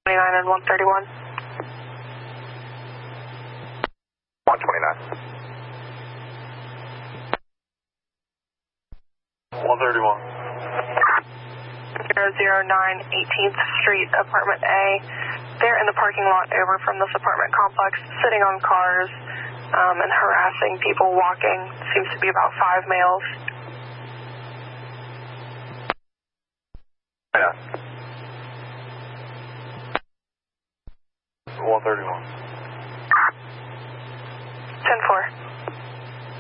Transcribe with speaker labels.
Speaker 1: 29 and 131.
Speaker 2: 129. 131.
Speaker 1: 009 18th Street, Apartment A. They're in the parking lot over from this apartment complex, sitting on cars and harassing people walking. Seems to be about 5 males.
Speaker 2: Yeah. 131.
Speaker 1: 10-4.